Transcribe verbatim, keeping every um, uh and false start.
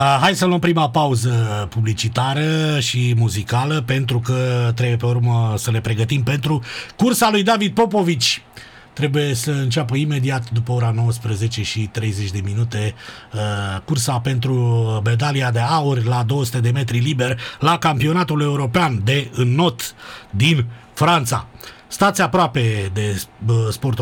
Hai să luăm prima pauză publicitară și muzicală, pentru că trebuie pe urmă să le pregătim pentru cursa lui David Popovici. Trebuie să înceapă imediat după ora nouăsprezece și treizeci de minute cursa pentru medalia de aur la două sute de metri liber la campionatul european de înot din Franța. Stați aproape de sportul